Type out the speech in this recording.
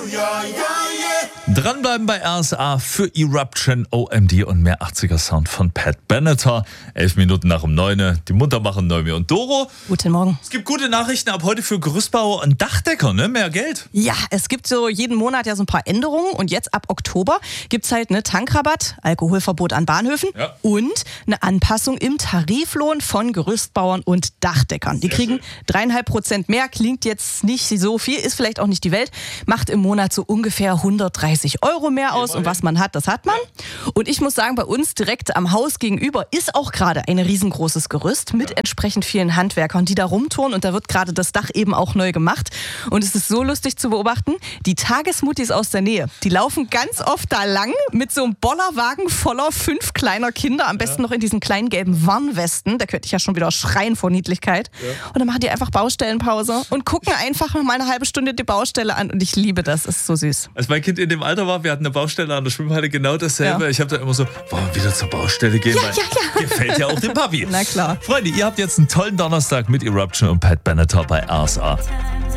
Dranbleiben bei RSA für Eruption, OMD und mehr 80er Sound von Pat Benatar. 11 Minuten nach um 9. Die Munter machen Noemi und Doro. Guten Morgen. Es gibt gute Nachrichten ab heute für Gerüstbauer und Dachdecker, ne? Mehr Geld. Ja, es gibt so jeden Monat ja so ein paar Änderungen und jetzt ab Oktober gibt's halt eine Tankrabatt, Alkoholverbot an Bahnhöfen und eine Anpassung im Tariflohn von Gerüstbauern und Dachdeckern. Die kriegen 3,5% mehr, klingt jetzt nicht so viel, ist vielleicht auch nicht die Welt, macht im Monat so ungefähr 130 € mehr aus und was man hat, das hat man. Und ich muss sagen, bei uns direkt am Haus gegenüber ist auch gerade ein riesengroßes Gerüst mit entsprechend vielen Handwerkern, die da rumtouren und da wird gerade das Dach eben auch neu gemacht. Und es ist so lustig zu beobachten, die Tagesmutis aus der Nähe, die laufen ganz oft da lang mit so einem Bollerwagen voller 5 kleiner Kinder, am besten noch in diesen kleinen gelben Warnwesten, da könnte ich ja schon wieder schreien vor Niedlichkeit. Und dann machen die einfach Baustellenpause und gucken einfach noch mal eine halbe Stunde die Baustelle an und ich liebe das, ist so süß. Als mein Kind in dem Alter war, wir hatten eine Baustelle an der Schwimmhalle, genau dasselbe. Ja. Ich habe da immer so, wollen wir wieder zur Baustelle gehen? Weil gefällt ja auch dem Papi. Na klar. Freunde, ihr habt jetzt einen tollen Donnerstag mit Eruption und Pat Benatar bei RSA.